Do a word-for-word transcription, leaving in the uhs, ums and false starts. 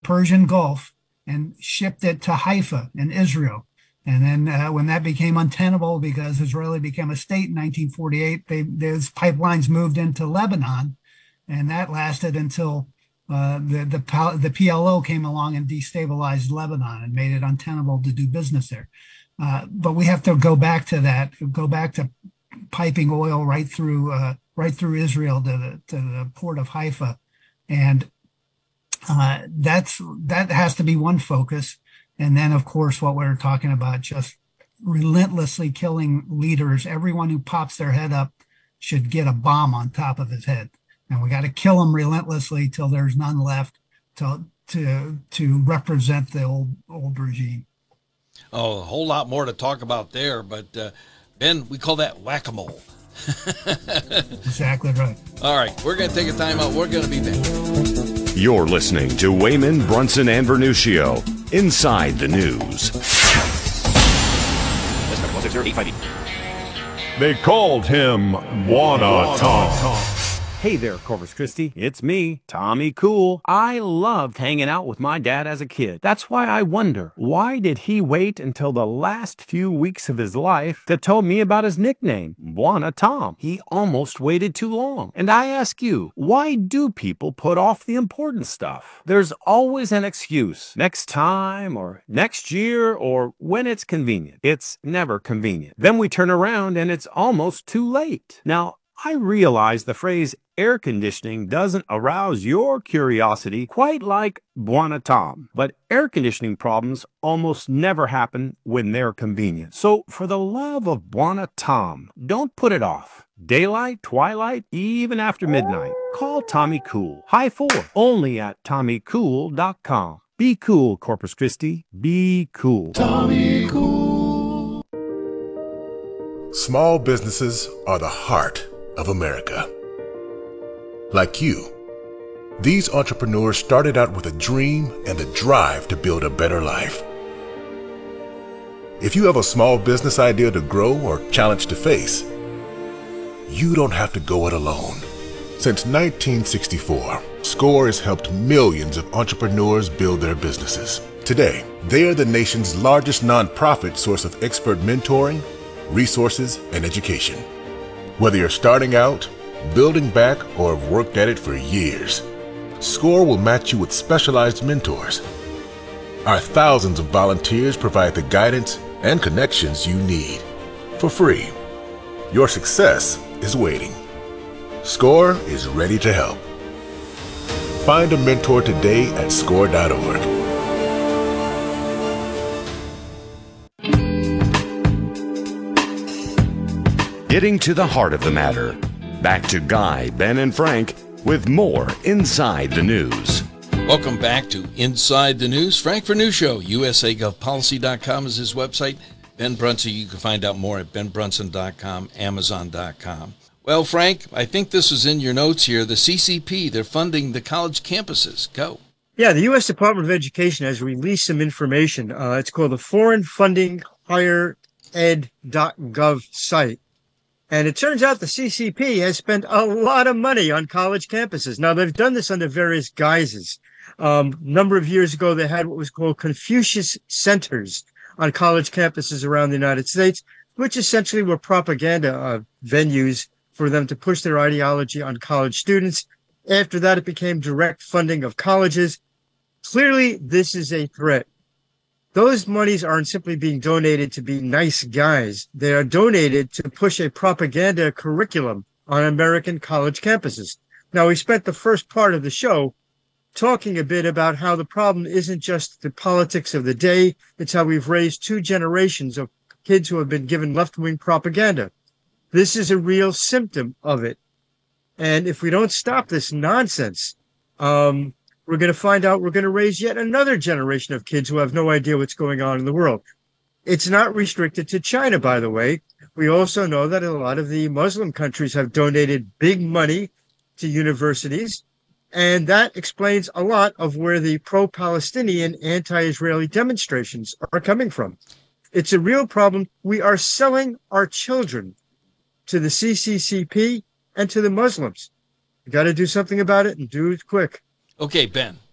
Persian Gulf and shipped it to Haifa in Israel. And then uh, when that became untenable because Israel became a state in nineteen forty-eight, they, those pipelines moved into Lebanon, and that lasted until uh, the, the, the P L O came along and destabilized Lebanon and made it untenable to do business there. Uh, but we have to go back to that, go back to piping oil right through uh, right through Israel to the, to the port of Haifa. And uh, that's that has to be one focus. And then, of course, what we're talking about, just relentlessly killing leaders. Everyone who pops their head up should get a bomb on top of his head. And we got to kill them relentlessly till there's none left to to to represent the old old regime. Oh, a whole lot more to talk about there. But, uh, Ben, we call that whack-a-mole. Exactly right. All right, we're going to take a time out. We're going to be back. You're listening to Wayman, Brunson, and Vernuccio, Inside the News. They called him Buona Tom. Hey there, Corpus Christi. It's me, Tommy Cool. I loved hanging out with my dad as a kid. That's why I wonder, why did he wait until the last few weeks of his life to tell me about his nickname, Buona Tom? He almost waited too long. And I ask you, why do people put off the important stuff? There's always an excuse. Next time, or next year, or when it's convenient. It's never convenient. Then we turn around and it's almost too late. Now, I realize the phrase air conditioning doesn't arouse your curiosity quite like Buona Tom, but air conditioning problems almost never happen when they're convenient. So for the love of Buona Tom, don't put it off. Daylight, twilight, even after midnight. Call Tommy Cool. High four, only at tommy cool dot com. Be cool, Corpus Christi. Be cool. Tommy Cool. Small businesses are the heart of America. Like you, these entrepreneurs started out with a dream and the drive to build a better life. If you have a small business idea to grow or challenge to face, you don't have to go it alone. Since nineteen sixty-four, SCORE has helped millions of entrepreneurs build their businesses. Today, they are the nation's largest nonprofit source of expert mentoring, resources, and education. Whether you're starting out, building back, or have worked at it for years, SCORE will match you with specialized mentors. Our thousands of volunteers provide the guidance and connections you need for free. Your success is waiting. SCORE is ready to help. Find a mentor today at score dot org. Getting to the heart of the matter. Back to Guy, Ben, and Frank with more Inside the News. Welcome back to Inside the News. Frank Vernuccio, U S A Gov Policy dot com is his website. Ben Brunson, you can find out more at ben brunson dot com, amazon dot com. Well, Frank, I think this is in your notes here. The C C P, they're funding the college campuses. Go. Yeah, the U S Department of Education has released some information. Uh, it's called the Foreign Funding Higher Ed dot gov site. And it turns out the C C P has spent a lot of money on college campuses. Now, they've done this under various guises. Um, a number of years ago, they had what was called Confucius Centers on college campuses around the United States, which essentially were propaganda uh, venues for them to push their ideology on college students. After that, it became direct funding of colleges. Clearly, this is a threat. Those monies aren't simply being donated to be nice guys. They are donated to push a propaganda curriculum on American college campuses. Now, we spent the first part of the show talking a bit about how the problem isn't just the politics of the day. It's how we've raised two generations of kids who have been given left-wing propaganda. This is a real symptom of it. And if we don't stop this nonsense, um, we're going to find out we're going to raise yet another generation of kids who have no idea what's going on in the world. It's not restricted to China, by the way. We also know that a lot of the Muslim countries have donated big money to universities, and that explains a lot of where the pro-Palestinian, anti-Israeli demonstrations are coming from. It's a real problem. We are selling our children to the C C C P and to the Muslims. You got to do something about it and do it quick. Okay, Ben,